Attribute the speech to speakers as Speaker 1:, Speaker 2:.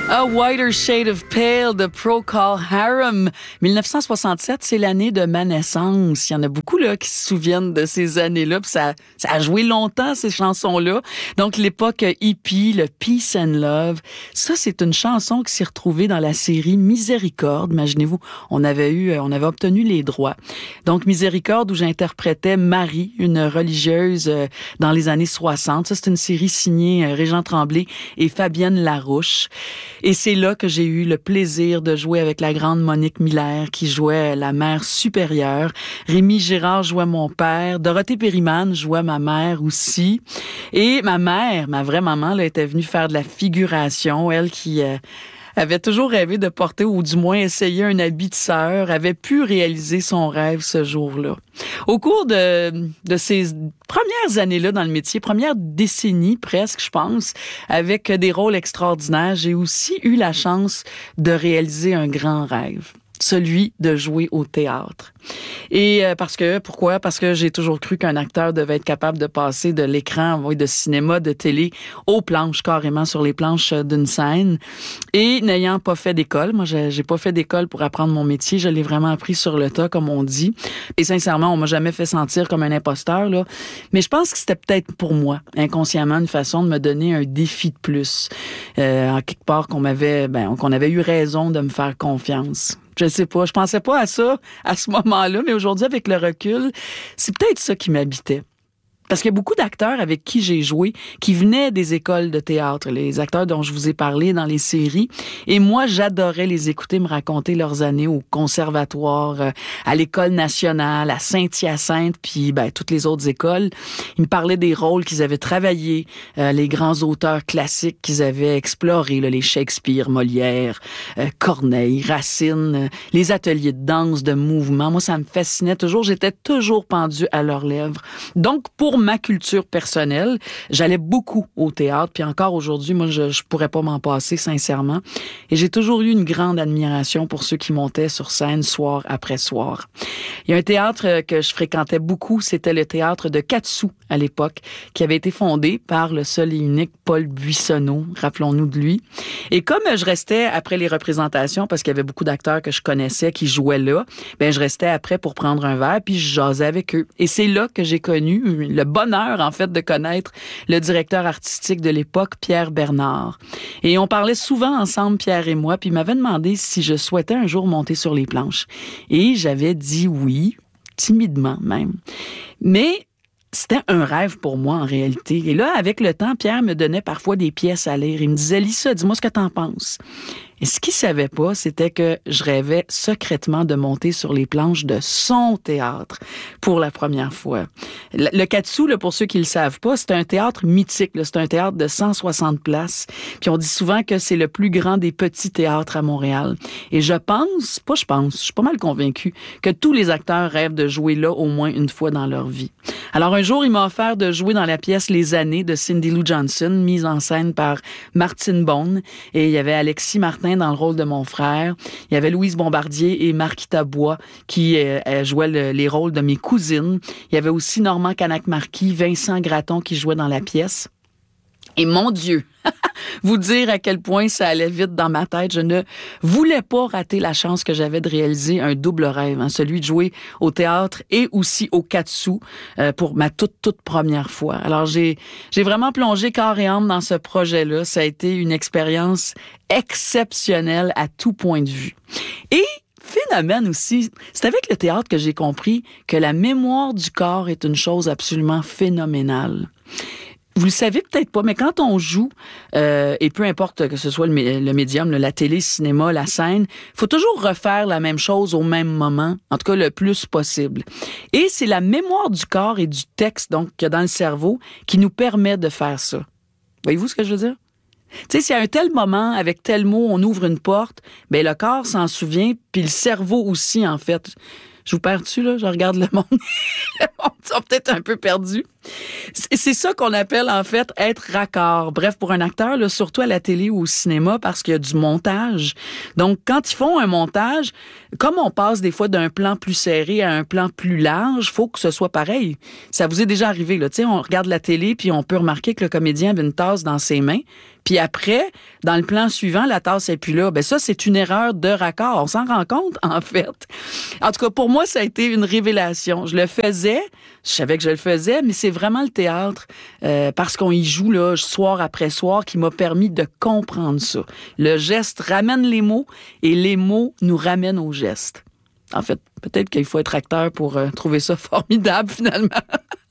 Speaker 1: A Whiter Shade of Pale de Procol Harum. 1967, c'est l'année de ma naissance. Il y en a beaucoup là qui se souviennent de ces années-là. Puis ça a joué longtemps, ces chansons-là. Donc, l'époque hippie, le Peace and Love. Ça, c'est une chanson qui s'est retrouvée dans la série Miséricorde. Imaginez-vous, on avait obtenu les droits. Donc, Miséricorde, où j'interprétais Marie, une religieuse dans les années 60. Ça, c'est une série signée Régent Tremblay et Fabienne Larouche. Et c'est là que j'ai eu le plaisir de jouer avec la grande Monique Miller qui jouait la mère supérieure. Rémi Girard jouait mon père. Dorothée Perryman jouait ma mère aussi. Et ma mère, ma vraie maman, là, était venue faire de la figuration. Elle qui avait toujours rêvé de porter, ou du moins essayer un habit de sœur, avait pu réaliser son rêve ce jour-là. Au cours de ces premières années-là dans le métier, première décennie presque, je pense, avec des rôles extraordinaires, j'ai aussi eu la chance de réaliser un grand rêve. Celui de jouer au théâtre. Et pourquoi? Parce que j'ai toujours cru qu'un acteur devait être capable de passer de l'écran, de cinéma, de télé, aux planches, carrément sur les planches d'une scène. Et n'ayant pas fait d'école, moi j'ai pas fait d'école pour apprendre mon métier, je l'ai vraiment appris sur le tas, comme on dit. Et sincèrement, on m'a jamais fait sentir comme un imposteur, là. Mais je pense que c'était peut-être pour moi, inconsciemment, une façon de me donner un défi de plus. En quelque part qu'on avait eu raison de me faire confiance. Je sais pas, je pensais pas à ça à ce moment-là, mais aujourd'hui, avec le recul, c'est peut-être ça qui m'habitait. Parce qu'il y a beaucoup d'acteurs avec qui j'ai joué qui venaient des écoles de théâtre, les acteurs dont je vous ai parlé dans les séries. Et moi, j'adorais les écouter me raconter leurs années au conservatoire, à l'École nationale, à Saint-Hyacinthe, puis toutes les autres écoles. Ils me parlaient des rôles qu'ils avaient travaillés, les grands auteurs classiques qu'ils avaient explorés, là, les Shakespeare, Molière, Corneille, Racine, les ateliers de danse, de mouvement. Moi, ça me fascinait toujours. J'étais toujours pendue à leurs lèvres. Donc, pour ma culture personnelle, j'allais beaucoup au théâtre, puis encore aujourd'hui, moi, je pourrais pas m'en passer, sincèrement. Et j'ai toujours eu une grande admiration pour ceux qui montaient sur scène soir après soir. Il y a un théâtre que je fréquentais beaucoup, c'était le théâtre de Quat'Sous à l'époque, qui avait été fondé par le seul et unique Paul Buissonneau, rappelons-nous de lui. Et comme je restais après les représentations, parce qu'il y avait beaucoup d'acteurs que je connaissais qui jouaient là, je restais après pour prendre un verre, puis je jasais avec eux. Et c'est là que j'ai connu le bonheur, en fait, de connaître le directeur artistique de l'époque, Pierre Bernard. Et on parlait souvent ensemble, Pierre et moi, puis il m'avait demandé si je souhaitais un jour monter sur les planches. Et j'avais dit oui, timidement même. Mais c'était un rêve pour moi, en réalité. Et là, avec le temps, Pierre me donnait parfois des pièces à lire. Il me disait, Lisa, dis-moi ce que t'en penses. Et ce qu'il savait pas, c'était que je rêvais secrètement de monter sur les planches de son théâtre pour la première fois. Le Quat'Sous, là, pour ceux qui le savent pas, c'est un théâtre mythique, là. C'est un théâtre de 160 places. Puis on dit souvent que c'est le plus grand des petits théâtres à Montréal. Et je suis pas mal convaincue que tous les acteurs rêvent de jouer là au moins une fois dans leur vie. Alors un jour, il m'a offert de jouer dans la pièce Les Années de Cindy Lou Johnson, mise en scène par Martine Bone. Et il y avait Alexis Martin dans le rôle de mon frère. Il y avait Louise Bombardier et Marquita Bois qui jouaient les rôles de mes cousines. Il y avait aussi Normand Canac-Marquis, Vincent Gratton qui jouait dans la pièce. Et mon Dieu, vous dire à quel point ça allait vite dans ma tête. Je ne voulais pas rater la chance que j'avais de réaliser un double rêve, celui de jouer au théâtre et aussi au Quat'Sous pour ma toute première fois. Alors, j'ai vraiment plongé corps et âme dans ce projet-là. Ça a été une expérience exceptionnelle à tout point de vue. Et phénomène aussi, c'est avec le théâtre que j'ai compris que la mémoire du corps est une chose absolument phénoménale. Vous le savez peut-être pas, mais quand on joue, et peu importe que ce soit le médium, la télé, le cinéma, la scène, il faut toujours refaire la même chose au même moment, en tout cas le plus possible. Et c'est la mémoire du corps et du texte, donc, qu'il y a dans le cerveau, qui nous permet de faire ça. Voyez-vous ce que je veux dire? Tu sais, s'il y a un tel moment, avec tel mot, on ouvre une porte, le corps s'en souvient, puis le cerveau aussi, en fait. Je vous perds-tu, là? Je regarde le monde. Le monde sont peut-être un peu perdus. C'est ça qu'on appelle, en fait, être raccord. Bref, pour un acteur, là, surtout à la télé ou au cinéma, parce qu'il y a du montage. Donc, quand ils font un montage, comme on passe des fois d'un plan plus serré à un plan plus large, faut que ce soit pareil. Ça vous est déjà arrivé, là. Tu sais, on regarde la télé, puis on peut remarquer que le comédien avait une tasse dans ses mains. Puis après, dans le plan suivant, la tasse est plus là. Ben ça, c'est une erreur de raccord. On s'en rend compte, en fait. En tout cas, pour moi, ça a été une révélation. Je le faisais, je savais que je le faisais, mais c'est vraiment le théâtre, parce qu'on y joue là, soir après soir, qui m'a permis de comprendre ça. Le geste ramène les mots et les mots nous ramènent au geste. En fait, peut-être qu'il faut être acteur pour trouver ça formidable, finalement.